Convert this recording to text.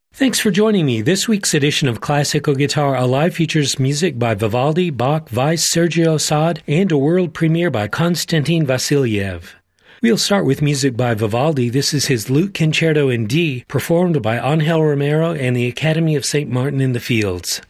Thanks for joining me. This week's edition of Classical Guitar Alive features music by Vivaldi, Bach, Weiss, Sergio Assad, and a world premiere by Konstantin Vassiliev. We'll start with music by Vivaldi. This is his Lute Concerto in D, performed by Angel Romero and the Academy of St. Martin in the Fields.